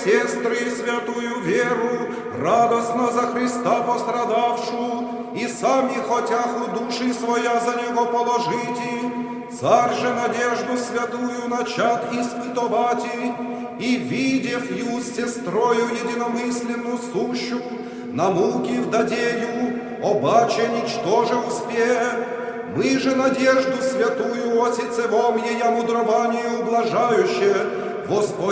сестры, святую веру, радостно за Христа пострадавшу, и сами хотяху души своя за Него положите, Царь же надежду святую начат испытовати, и, видев ю с сестрою единомысленную сущу, на муки вдадею, обаче ничтоже успе, мы же надежду святую о сицевом ея мудрованию ублажающе,